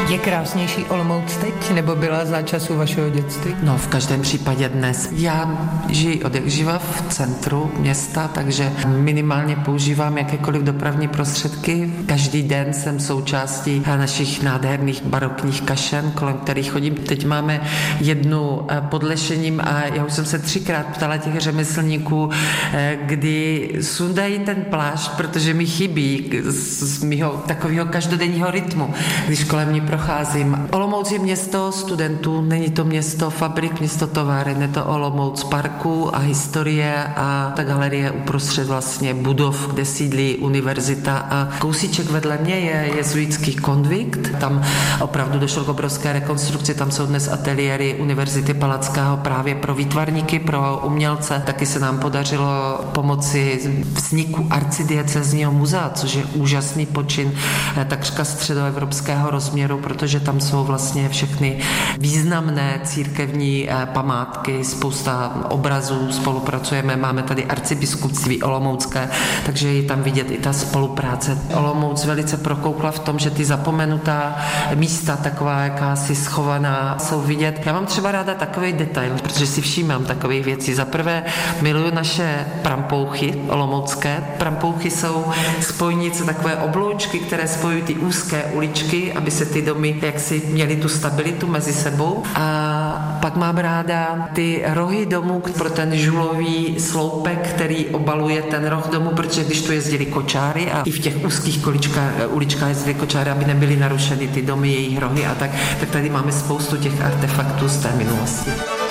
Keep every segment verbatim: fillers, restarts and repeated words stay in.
Je krásnější Olomouc teď, nebo byla za času vašeho dětství? No, v každém případě dnes. Já žiji od jak živa v centru města, takže minimálně používám jakékoliv dopravní prostředky. Každý den jsem součástí našich nádherných barokních kašen, kolem kterých chodím. Teď máme jednu pod Lešením a já už jsem se třikrát ptala těch řemeslníků, kdy sundají ten plášť, protože mi chybí z mýho takového každodenního rytmu, když kolem ní procházím. Olomouc je město studentů, není to město fabrik, město továren, je to Olomouc parků a historie a ta galerie uprostřed vlastně budov, kde sídlí univerzita a kousíček vedle mě je jezuitský konvikt. Tam opravdu došlo k obrovské rekonstrukci, tam jsou dnes ateliéry Univerzity Palackého právě pro výtvarníky, pro umělce. Taky se nám podařilo pomoci vzniku arcidiecézního muzea, což je úžasný počin takřka středoevropského rozměru, protože tam jsou vlastně všechny významné církevní památky, spousta obrazů, spolupracujeme, máme tady arcibiskupství olomoucké, takže je tam vidět i ta spolupráce. Olomouc velice prokoukla v tom, že ty zapomenutá místa, taková jakási schovaná, jsou vidět. Já mám třeba ráda takový detail, protože si všímám takových věcí. Za prvé miluju naše prampouchy olomoucké. Prampouchy jsou spojnice, takové obloučky, které spojují ty úzké uličky, aby se ty domy jaksi měly tu stabilitu mezi sebou. A pak mám ráda ty rohy domů pro ten žulový sloupek, který obaluje ten roh domu, protože když tu jezdili kočáry a i v těch úzkých količkách, uličkách jezdili kočáry, aby nebyly narušeny ty domy, jejich rohy a tak, tak tady máme spoustu těch artefaktů z té minulosti.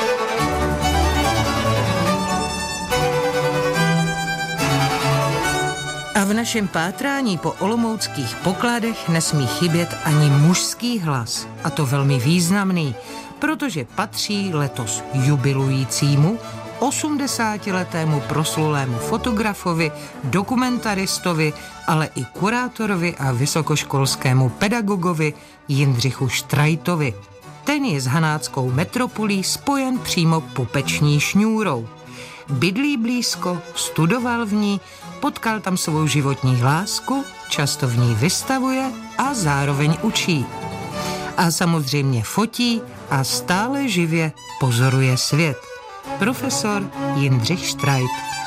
A v našem pátrání po olomouckých pokladech nesmí chybět ani mužský hlas. A to velmi významný, protože patří letos jubilujícímu osmdesátiletému proslulému fotografovi, dokumentaristovi, ale i kurátorovi a vysokoškolskému pedagogovi Jindřichu Štrajtovi. Ten je s hanáckou metropolí spojen přímo pupeční šňůrou. Bydlí blízko, studoval v ní, potkal tam svou životní lásku, často v ní vystavuje a zároveň učí. A samozřejmě fotí a stále živě pozoruje svět. Profesor Jindřich Štrajt.